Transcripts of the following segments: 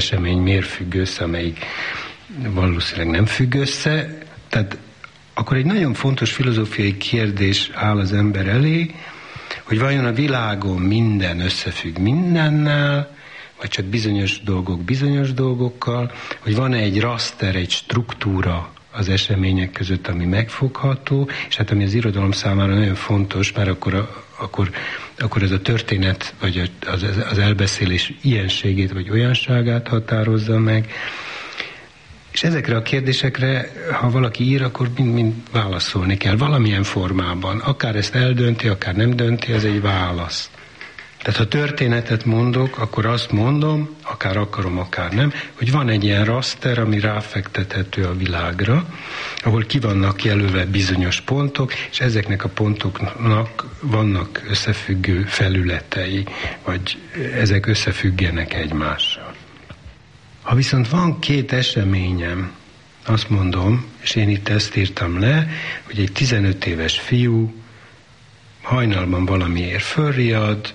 esemény miért függ össze, amelyik valószínűleg nem függ össze. Tehát akkor egy nagyon fontos filozófiai kérdés áll az ember elé, hogy vajon a világon minden összefügg mindennel, vagy csak bizonyos dolgok bizonyos dolgokkal, hogy van-e egy raster, egy struktúra az események között, ami megfogható, és hát ami az irodalom számára nagyon fontos, mert akkor ez a történet, vagy az elbeszélés ilyenségét, vagy olyanságát határozza meg. És ezekre a kérdésekre, ha valaki ír, akkor mind válaszolni kell valamilyen formában. Akár ezt eldönti, akár nem dönti, ez egy válasz. Tehát ha történetet mondok, akkor azt mondom, akár akarom, akár nem, hogy van egy ilyen raster, ami ráfektethető a világra, ahol ki vannak jelölve bizonyos pontok, és ezeknek a pontoknak vannak összefüggő felületei, vagy ezek összefüggenek egymással. Ha viszont van két eseményem, azt mondom, és én itt ezt írtam le, hogy egy 15 éves fiú hajnalban valamiért fölriad,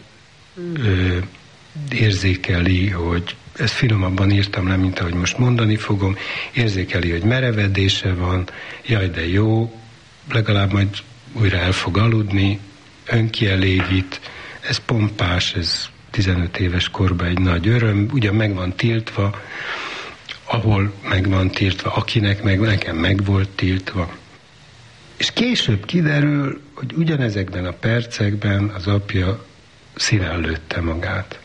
érzékeli, hogy ezt finomabban írtam le, mint ahogy most mondani fogom, érzékeli, hogy merevedése van, jaj, de jó, legalább majd újra el fog aludni, önkielégít, ez pompás, ez 15 éves korban egy nagy öröm, ugyan meg van tiltva, ahol meg van tiltva, akinek meg, nekem meg volt tiltva. És később kiderül, hogy ugyanezekben a percekben az apja szíven lőtte magát.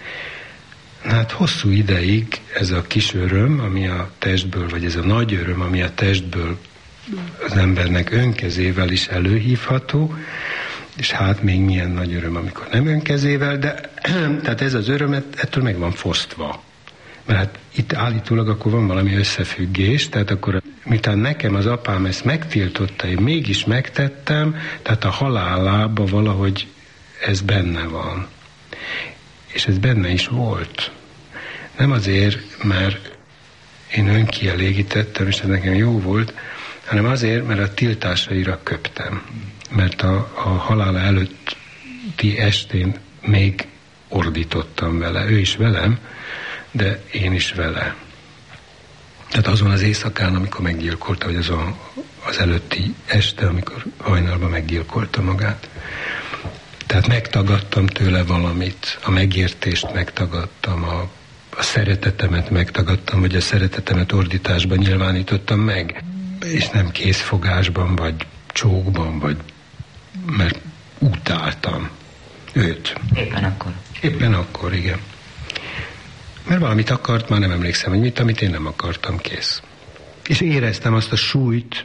Hát hosszú ideig ez a kis öröm, ami a testből, vagy ez a nagy öröm, ami a testből az embernek önkezével is előhívható, és hát még milyen nagy öröm, amikor nem önkezével, de tehát ez az öröm ettől meg van fosztva. Mert hát itt állítólag akkor van valami összefüggés, tehát akkor miután nekem az apám ezt megtiltotta, én mégis megtettem, tehát a halálában valahogy ez benne van. És ez benne is volt. Nem azért, mert én önkielégítettem, és ez nekem jó volt, hanem azért, mert a tiltásaira köptem. Mert a halála előtti estén még ordítottam vele. Ő is velem, de én is vele. Tehát azon az éjszakán, amikor meggyilkolta, vagy az előtti este, amikor hajnalban meggyilkolta magát. Tehát megtagadtam tőle valamit, a megértést megtagadtam, a szeretetemet megtagadtam, vagy a szeretetemet ordításban nyilvánítottam meg, és nem készfogásban, vagy csókban, vagy mert utáltam őt. Éppen akkor, igen. Mert valamit akart, már nem emlékszem, hogy mit, amit én nem akartam, kész. És éreztem azt a súlyt,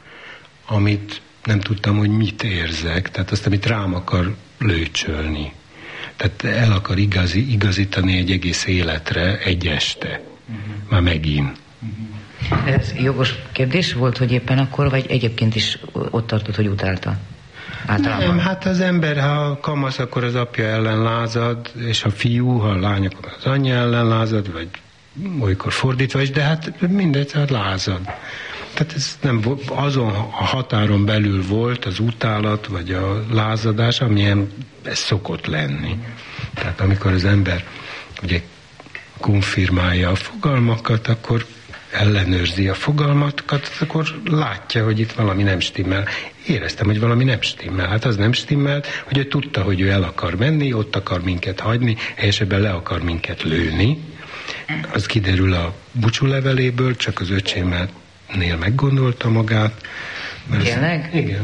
amit nem tudtam, hogy mit érzek, tehát azt, amit rám akar lőcsölni. Tehát el akar igazítani egy egész életre egy este. Már megint. Ez jogos kérdés volt, hogy éppen akkor, vagy egyébként is ott tartott, hogy utálta? Általában. Nem, hát az ember, ha kamasz, akkor az apja ellen lázad, és a fiú, ha a lány, akkor az anyja ellen lázad, vagy olykor fordítva is, de hát mindegy, hát lázad. Tehát ez nem azon a határon belül volt az utálat, vagy a lázadás, amilyen ez szokott lenni. Tehát amikor az ember ugye konfirmálja a fogalmakat, akkor ellenőrzi a fogalmakat, akkor látja, hogy itt valami nem stimmel. Éreztem, hogy valami nem stimmel. Hát az nem stimmelt, hogy ő tudta, hogy ő el akar menni, ott akar minket hagyni, helyesebben le akar minket lőni. Az kiderül a búcsúleveléből, csak az öcsémnél meggondolta magát. Tényleg? Igen.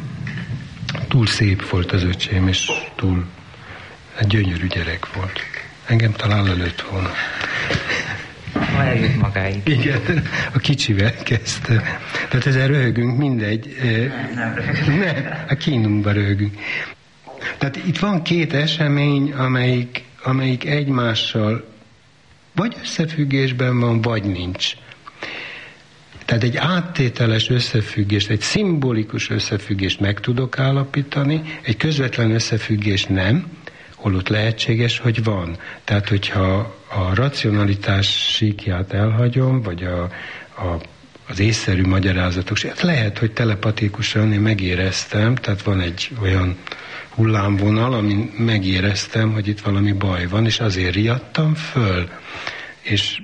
Túl szép volt az öcsém, és túl egy gyönyörű gyerek volt. Engem talán lelőtt volna. Ma eljött magáig. Igen, a kicsivel kezdte. Tehát ezzel röhögünk, mindegy. Nem röhögünk. Nem, a kínunkban röhögünk. Tehát itt van két esemény, amelyik egymással vagy összefüggésben van, vagy nincs. Tehát egy áttételes összefüggést, egy szimbolikus összefüggést meg tudok állapítani, egy közvetlen összefüggés nem, holott lehetséges, hogy van. Tehát, hogyha a racionalitás síkját elhagyom, vagy az észszerű magyarázatok, hát lehet, hogy telepatikusan én megéreztem, tehát van egy olyan hullámvonal, amin megéreztem, hogy itt valami baj van, és azért riadtam föl. és